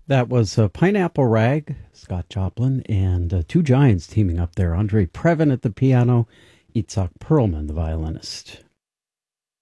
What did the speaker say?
That was Pineapple Rag, Scott Joplin, and two giants teaming up there. Andre Previn at the piano, Itzhak Perlman, the violinist.